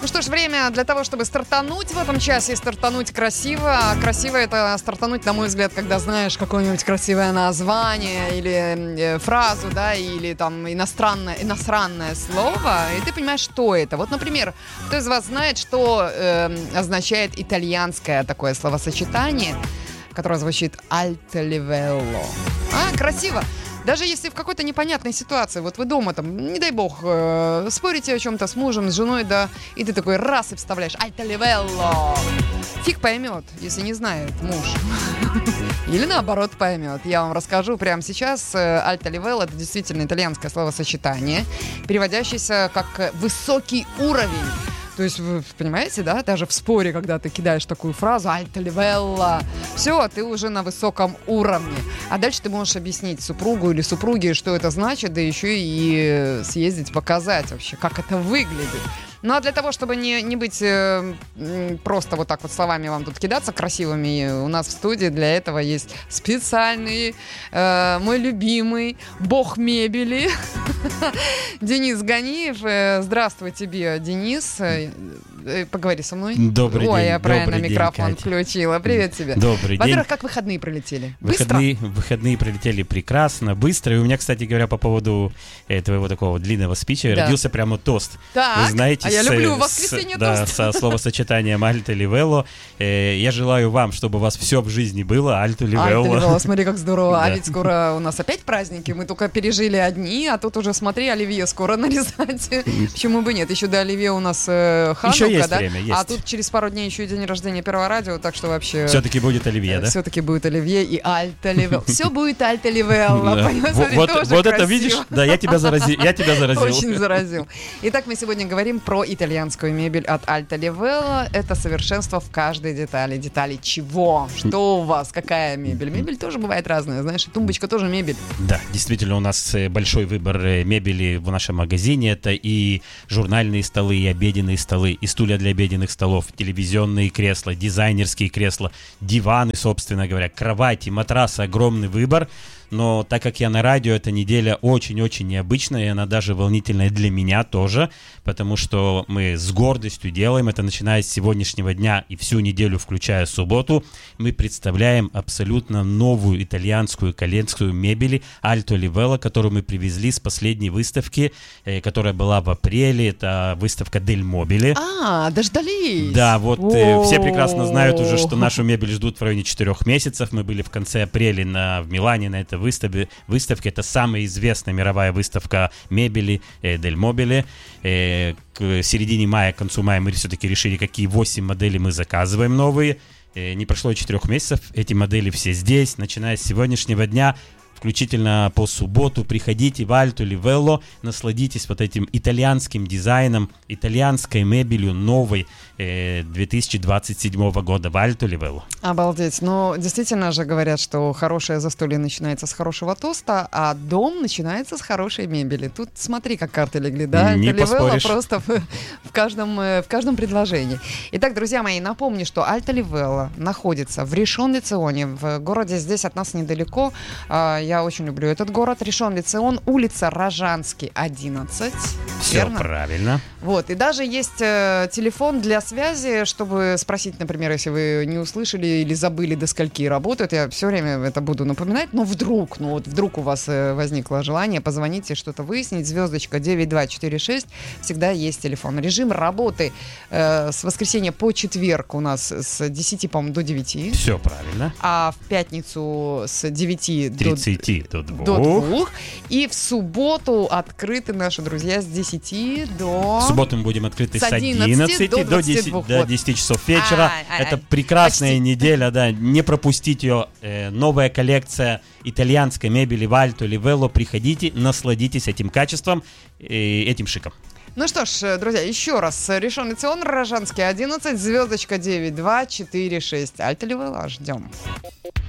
Ну что ж, время для того, чтобы стартануть в этом часе, стартануть красиво. А красиво это стартануть, на мой взгляд, когда знаешь какое-нибудь красивое название или фразу, да, или там иностранное слово, и ты понимаешь, что это. Вот, например, кто из вас знает, что означает итальянское такое словосочетание, которое звучит «alto livello». Красиво! Даже если в какой-то непонятной ситуации, вот вы дома там, не дай бог, спорите о чем-то с мужем, с женой, да, и ты такой раз и вставляешь «alto livello». Фиг поймет, если не знает муж. Или наоборот поймет. Я вам расскажу прямо сейчас. «Alto livello» — это действительно итальянское словосочетание, переводящееся как «высокий уровень». То есть, вы понимаете, да, даже в споре, когда ты кидаешь такую фразу «alto livello», все, ты уже на высоком уровне. А дальше ты можешь объяснить супругу или супруге, что это значит, да еще и съездить, показать вообще, как это выглядит. Ну, а для того, чтобы не быть просто вот так вот словами вам тут кидаться красивыми, у нас в студии для этого есть специальный, мой любимый бог мебели Денис Ганиев. Здравствуй тебе, Денис. Поговори со мной. Добрый день. Ой, я правильно микрофон день, включила. Привет тебе. Добрый день. Во-первых, как выходные пролетели? Быстро? Выходные пролетели прекрасно, быстро. И у меня, кстати говоря, по поводу твоего такого длинного спича родился прямо тост. Так, вы знаете, я люблю в воскресенье тост. со словосочетанием «alto livello». Я желаю вам, чтобы у вас все в жизни было «alto livello». «Alto livello», смотри, как здорово. А ведь скоро у нас опять праздники. Мы только пережили одни, а тут уже, смотри, оливье скоро нарезать. Почему бы нет? Еще до оливье у нас Ханука. Есть да? время, есть. А тут через пару дней еще и день рождения Первого радио, так что вообще... Все-таки будет оливье, да? Все-таки будет оливье и «alto livello». Все будет «alto livello». Вот это видишь? Да, я тебя заразил. Очень заразил. Итак, мы сегодня говорим про итальянскую мебель от «alto livello». Это совершенство в каждой детали. Детали чего? Что у вас? Какая мебель? Мебель тоже бывает разная, знаешь, и тумбочка тоже мебель. Да, действительно, у нас большой выбор мебели в нашем магазине. Это и журнальные столы, и обеденные столы, и стулья для обеденных столов, телевизионные кресла, дизайнерские кресла, диваны, собственно говоря, кровати, матрасы, огромный выбор. Но так как я на радио, эта неделя очень-очень необычная, и она даже волнительная для меня тоже, потому что мы с гордостью делаем это, начиная с сегодняшнего дня и всю неделю, включая субботу, мы представляем абсолютно новую итальянскую коллекцию мебели «alto livello», которую мы привезли с последней выставки, которая была в апреле, это выставка «Дель Мобиле». Дождались! Да, вот все прекрасно знают уже, что нашу мебель ждут в районе 4 месяцев. Мы были в конце апреля в Милане на этой выставке. Это самая известная мировая выставка мебели Дель Мобиле. К середине мая, к концу мая мы все-таки решили, какие 8 моделей мы заказываем новые. Не прошло и 4 месяцев. Эти модели все здесь. Начиная с сегодняшнего дня, включительно по субботу, приходите в «alto livello», насладитесь вот этим итальянским дизайном, итальянской мебелью новой 2027 года в «alto livello». Обалдеть. Ну, действительно же говорят, что хорошее застолье начинается с хорошего тоста, а дом начинается с хорошей мебели. Тут смотри, как карты легли, да? Не «alto livello» поспоришь. просто в каждом предложении. Итак, друзья мои, напомню, что «alto livello» находится в Ришон-ле-Ционе, в городе здесь от нас недалеко. Я очень люблю этот город. Ришон-ле-Цион, улица Рожанский, 11. Все верно? правильно. Вот, и даже есть телефон для связи, чтобы спросить, например, если вы не услышали или забыли, до скольки работают. Я все время это буду напоминать, но вдруг у вас возникло желание, позвоните, что-то выяснить. Звездочка 9246, всегда есть телефон. Режим работы с воскресенья по четверг у нас с 10, по-моему, до 9. Все правильно. А в пятницу с 9 до 2. до 2. И в субботу открыты наши друзья с 10 до... В субботу мы будем открыты с 11 до 10 часов вечера. Это прекрасная неделя, да. Не пропустите ее. Новая коллекция итальянской мебели в «alto livello». Приходите, насладитесь этим качеством, этим шиком. Ну что ж, друзья, еще раз. Ришон-ле-Цион, Рожанский, 11, звездочка 9246. «alto livello», ждем.